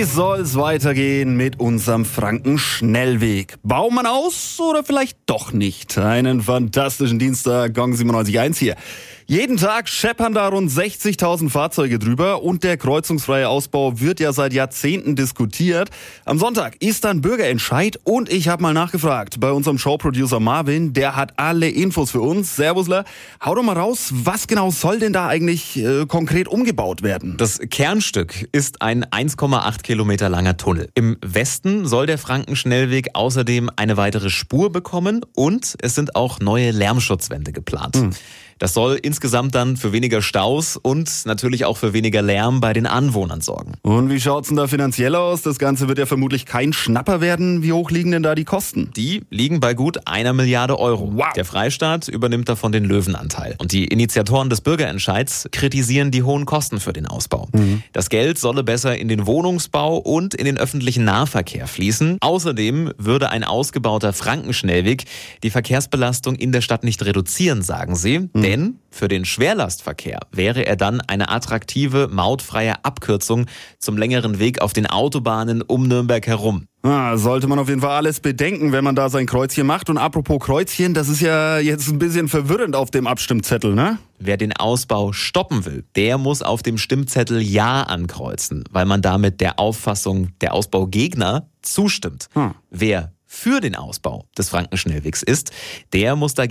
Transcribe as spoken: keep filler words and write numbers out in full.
soll es weitergehen mit unserem Frankenschnellweg? Baut man aus oder vielleicht doch nicht? Einen fantastischen Dienstag, Gong siebenundneunzig Komma eins hier. Jeden Tag scheppern da rund sechzigtausend Fahrzeuge drüber und der kreuzungsfreie Ausbau wird ja seit Jahrzehnten diskutiert. Am Sonntag ist dann Bürgerentscheid und ich habe mal nachgefragt bei unserem Showproducer Marvin, der hat alle Infos für uns. Servusler, hau doch mal raus, was genau soll denn da eigentlich äh, konkret umgebaut werden? Das Kernstück ist ein eins Komma acht Kilometer langer Tunnel. Im Westen soll der Frankenschnellweg außerdem eine weitere Spur bekommen und es sind auch neue Lärmschutzwände geplant. Hm. Das soll insgesamt dann für weniger Staus und natürlich auch für weniger Lärm bei den Anwohnern sorgen. Und wie schaut's denn da finanziell aus? Das Ganze wird ja vermutlich kein Schnapper werden. Wie hoch liegen denn da die Kosten? Die liegen bei gut einer Milliarde Euro. Wow. Der Freistaat übernimmt davon den Löwenanteil. Und die Initiatoren des Bürgerentscheids kritisieren die hohen Kosten für den Ausbau. Mhm. Das Geld solle besser in den Wohnungsbau und in den öffentlichen Nahverkehr fließen. Außerdem würde ein ausgebauter Frankenschnellweg die Verkehrsbelastung in der Stadt nicht reduzieren, sagen sie. Mhm. Denn für den Schwerlastverkehr wäre er dann eine attraktive, mautfreie Abkürzung zum längeren Weg auf den Autobahnen um Nürnberg herum. Ah, sollte man auf jeden Fall alles bedenken, wenn man da sein Kreuzchen macht. Und apropos Kreuzchen, das ist ja jetzt ein bisschen verwirrend auf dem Abstimmzettel, ne? Wer den Ausbau stoppen will, der muss auf dem Stimmzettel Ja ankreuzen, weil man damit der Auffassung der Ausbaugegner zustimmt. Hm. Wer für den Ausbau des Frankenschnellwegs ist, der muss dagegen